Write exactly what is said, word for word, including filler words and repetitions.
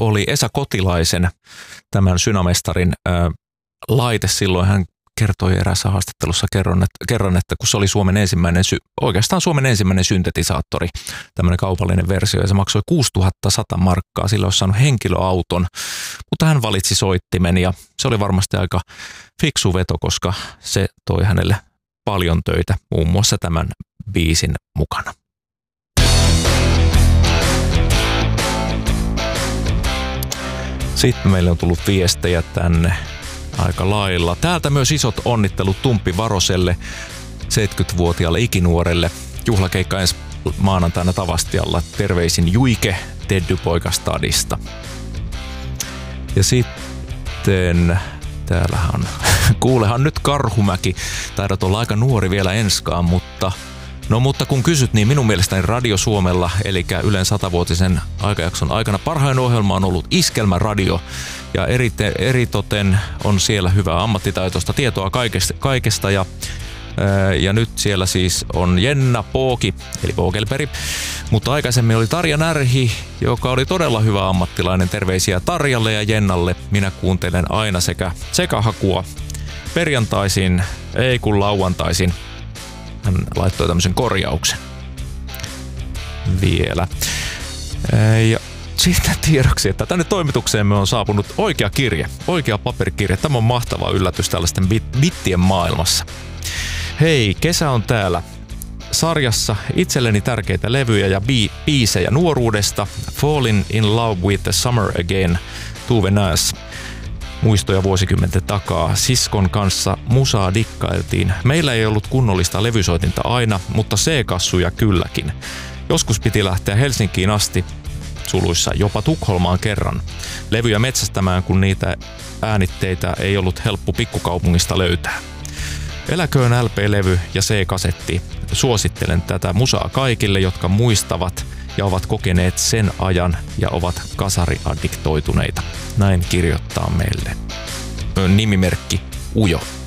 oli Esa Kotilaisen, tämän Synamestarin ää, laite. Silloin hän kertoi eräässä haastattelussa kerron, että, kerron, että kun se oli Suomen ensimmäinen, oikeastaan Suomen ensimmäinen syntetisaattori, tämmöinen kaupallinen versio, ja se maksoi kuusituhatta sata markkaa, sillä olisi saanut henkilöauton, mutta hän valitsi soittimen, ja se oli varmasti aika fiksu veto, koska se toi hänelle paljon töitä, muun muassa tämän biisin mukana. Sitten meille on tullut viestejä tänne aika lailla. Täältä myös isot onnittelut Tumppi Varoselle, seitsemänkymmentävuotiaalle ikinuorelle. Juhlakeikka ensi maanantaina Tavastialla. Terveisin Juike Teddy-poika Stadista. Ja sitten täällähän on, kuulehan nyt Karhumäki. Taidat olla aika nuori vielä enskaan, mutta no mutta kun kysyt, niin minun mielestäni Radio Suomella, eli Ylen satavuotisen aikajakson aikana parhain ohjelma on ollut Iskelmäradio. Ja erite, eritoten on siellä hyvää ammattitaitoista tietoa kaikesta, kaikesta ja, ää, ja nyt siellä siis on Jenna Pooki, eli Pookelperi. Mutta aikaisemmin oli Tarja Närhi, joka oli todella hyvä ammattilainen. Terveisiä Tarjalle ja Jennalle. Minä kuuntelen aina sekä sekahakua perjantaisin, ei kun lauantaisin. Hän laittoi tämmöisen korjauksen vielä. Ja sitten tiedoksi, että tänne toimitukseemme on saapunut oikea kirje, oikea paperikirje. Tämä on mahtava yllätys tällaisten bit- bittien maailmassa. Hei, kesä on täällä. Sarjassa itselleni tärkeitä levyjä ja bi- biisejä nuoruudesta. Falling in Love with the Summer Again, Tuve Näs. Muistoja vuosikymmenten takaa. Siskon kanssa musaa dikkailtiin. Meillä ei ollut kunnollista levysoitinta aina, mutta C-kassuja kylläkin. Joskus piti lähteä Helsinkiin asti, suluissa jopa Tukholmaan kerran, levyjä metsästämään, kun niitä äänitteitä ei ollut helppo pikkukaupungista löytää. Eläköön L P-levy ja C-kasetti. Suosittelen tätä musaa kaikille, jotka muistavat ja ovat kokeneet sen ajan ja ovat kasariaddiktoituneita. Näin kirjoittaa meille nimimerkki Ujo.